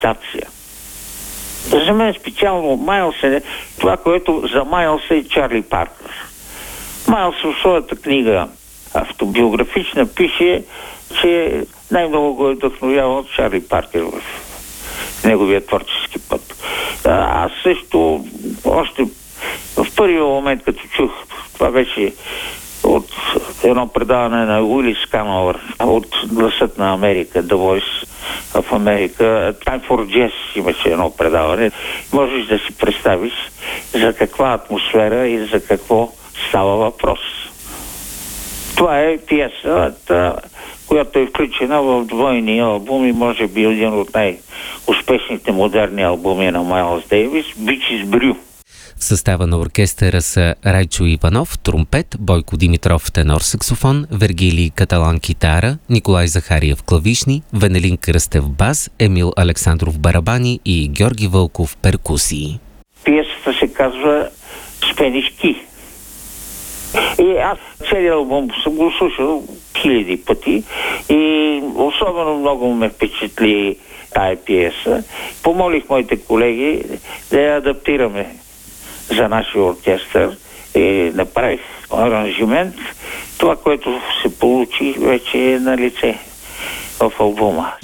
интерпретация. За мен специално Майлс е това, което за Майлс е Чарли Паркър. Майлс в своята книга автобиографична пише, че най-много го е вдъхновявал от Чарли Паркър в неговия творчески път. Аз също още в първия момент, като чух, това беше от едно предаване на Уилис Кановър от Гласът на Америка, The Voice в Америка, Time for Jazz имаше едно предаване. Можеш да си представиш за каква атмосфера и за какво става въпрос. Това е пиесата, която е включена в двойни албуми, може би един от най-успешните модерни албуми на Майлс Дейвис, Бичис Брю. В състава на оркестъра са Райчо Иванов, тромпет, Бойко Димитров, тенор саксофон, Вергилий Каталан, китара, Николай Захариев, клавишни, Венелин Кръстев, бас, Емил Александров, барабани и Георги Вълков, перкусии. Пиесата се казва Спенишки. И аз целият албум съм го слушал хиляди пъти и особено много ме впечатли тая пиеса. Помолих моите колеги да я адаптираме за нашия оркестър и направих аранжимент. Това, което се получи, вече е на лице в албума.